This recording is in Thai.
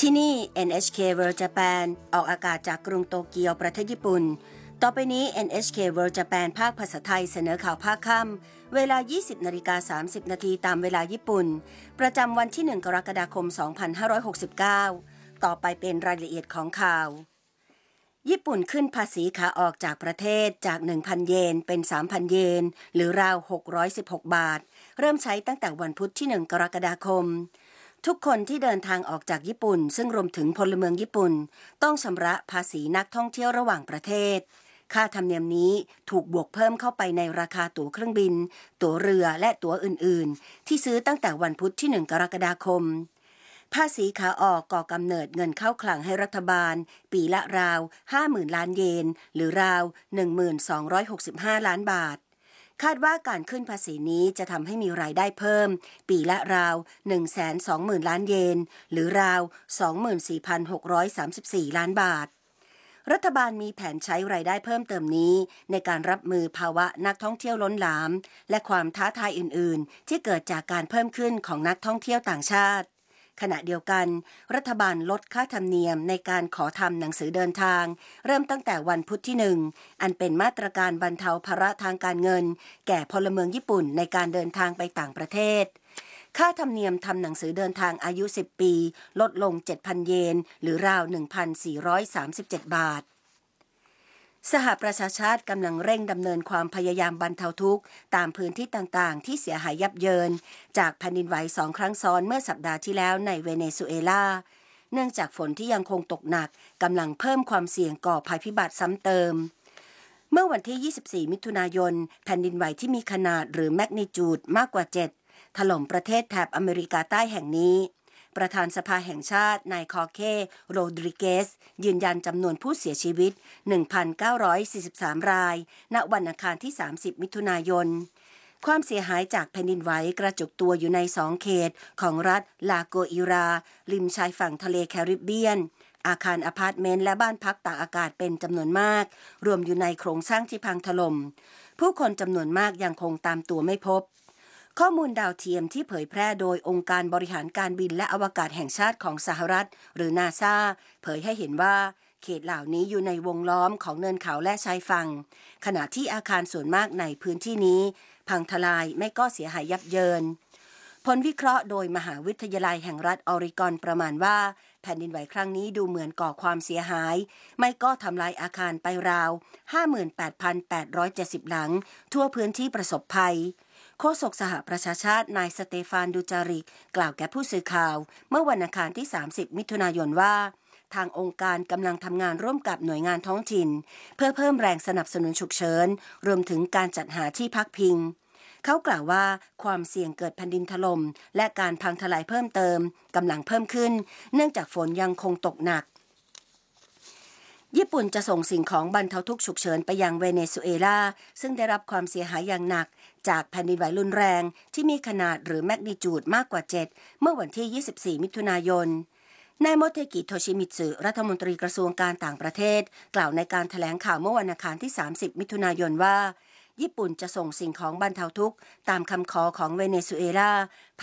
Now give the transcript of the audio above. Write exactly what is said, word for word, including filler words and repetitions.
ที่นี่ เอ็น เอช เค World Japan ออกอากาศจากกรุงโตเกียวประเทศญี่ปุ่นต่อไปนี้ เอ็น เอช เค World Japan ภาคภาษาไทยเสนอข่าวภาคค่ำเวลา ยี่สิบนาฬิกาสามสิบนาทีตามเวลาญี่ปุ่นประจำวันที่หนึ่งกรกฎาคมสองพันห้าร้อยหกสิบเก้าต่อไปเป็นรายละเอียดของข่าวญี่ปุ่นขึ้นภาษีขาออกจากประเทศจาก หนึ่งพัน เยนเป็น สามพัน เยนหรือราวหกร้อยสิบหกบาทเริ่มใช้ตั้งแต่วันพุธที่หนึ่งกรกฎาคมทุกคนที่เดินทางออกจากญี่ปุ่นซึ่งรวมถึงพลเมืองญี่ปุ่นต้องชำระภาษีนักท่องเที่ยวระหว่างประเทศค่าธรรมเนียมนี้ถูกบวกเพิ่มเข้าไปในราคาตั๋วเครื่องบินตั๋วเรือและตั๋วอื่นๆที่ซื้อตั้งแต่วันพุธที่หนึ่งกรกฎาคมภาษีขาออกก่อกำเนิดเงินเข้าคลังให้รัฐบาลปีละราว ห้าหมื่น ล้านเยนหรือราว หนึ่งพันสองร้อยหกสิบห้า ล้านบาทคาดว่าการขึ้นภาษีนี้จะทำให้มีรายได้เพิ่มปีละราว หนึ่งแสนสองหมื่น ล้านเยนหรือราว สองหมื่นสี่พันหกร้อยสามสิบสี่ ล้านบาทรัฐบาลมีแผนใช้รายได้เพิ่มเติมนี้ในการรับมือภาวะนักท่องเที่ยวล้นหลามและความท้าทายอื่นๆที่เกิดจากการเพิ่มขึ้นของนักท่องเที่ยวต่างชาติขณะเดียวกันรัฐบาลลดค่าธรรมเนียมในการขอทำหนังสือเดินทางเริ่มตั้งแต่วันพุธที่หนึ่งอันเป็นมาตรการบรรเทาภาระทางการเงินแก่พลเมืองญี่ปุ่นในการเดินทางไปต่างประเทศค่าธรรมเนียมทำหนังสือเดินทางอายุสิบปีลดลง เจ็ดพัน เยนหรือราว หนึ่งพันสี่ร้อยสามสิบเจ็ด บาทสหประชาชาติกำลังเร่งดำเนินความพยายามบรรเทาทุกข์ตามพื้นที่ต่างๆที่เสียหายยับเยินจากแผ่นดินไหวสองครั้งซ้อนเมื่อสัปดาห์ที่แล้วในเวเนซุเอลาเนื่องจากฝนที่ยังคงตกหนักกำลังเพิ่มความเสี่ยงก่อภัยพิบัติซ้ำเติมเมื่อวันที่ยี่สิบสี่มิถุนายนแผ่นดินไหวที่มีขนาดหรือแมกนิจูดมากกว่าเจ็ดถล่มประเทศแถบอเมริกาใต้แห่งนี้ประธานสภาแห่งชาตินายคอเคโรดริเกสยืนยันจำนวนผู้เสียชีวิต หนึ่งพันเก้าร้อยสี่สิบสาม รายณวันอังคารที่สามสิบมิถุนายนความเสียหายจากแผ่นดินไหวกระจุกตัวอยู่ในสองเขตของรัฐลาโกอิราริมชายฝั่งทะเลแคริบเบียนอาคารอพาร์ตเมนต์และบ้านพักตากอากาศเป็นจำนวนมากรวมอยู่ในโครงสร้างที่พังถล่มผู้คนจำนวนมากยังคงตามตัวไม่พบข้อมูลดาวเทียมที่เผยแพร่โดยองค์การบริหารการบินและอวกาศแห่งชาติของสหรัฐหรือ นาซา เผยให้เห็นว่าเขตเหล่านี้อยู่ในวงล้อมของเนินเขาและชายฝั่งขณะที่อาคารส่วนมากในพื้นที่นี้พังทลายไม่ก็เสียหายยับเยินผลวิเคราะห์โดยมหาวิทยาลัยแห่งรัฐออริกอนประมาณว่าแผ่นดินไหวครั้งนี้ดูเหมือนก่อความเสียหายไม่ก็ทำลายอาคารไปราว ห้าหมื่นแปดพันแปดร้อยเจ็ดสิบ หลังทั่วพื้นที่ประสบภัยโฆษกสหประชาชาตินายสเตฟานดูจาริกกล่าวแก่ผู้สื่อข่าวเมื่อวันอังคารที่สามสิบมิถุนายนว่าทางองค์การกำลังทำงานร่วมกับหน่วยงานท้องถิ่นเพื่อเพิ่มแรงสนับสนุนฉุกเฉินรวมถึงการจัดหาที่พักพิงเขากล่าวว่าความเสี่ยงเกิดแผ่นดินถล่มและการพังทลายเพิ่มเติมกำลังเพิ่มขึ้นเนื่องจากฝนยังคงตกหนักญี่ปุ่นจะส่งสิ่งของบรรเทาทุกข์ฉุกเฉินไปยังเวเนซุเอลาซึ่งได้รับความเสียหายอย่างหนักจากแผ่นดินไหวรุนแรงที่มีขนาดหรือแมกนิจูดมากกว่าเจ็ดเมื่อวันที่ยี่สิบสี่มิถุนายนนายโมเทกิโทชิมิตสึรัฐมนตรีกระทรวงการต่างประเทศกล่าวในการแถลงข่าวเมื่อวันอังคารที่สามสิบมิถุนายนว่าญี่ปุ่นจะส่งสิ่งของบรรเทาทุกข์ตามคำขอของเวเนซุเอลา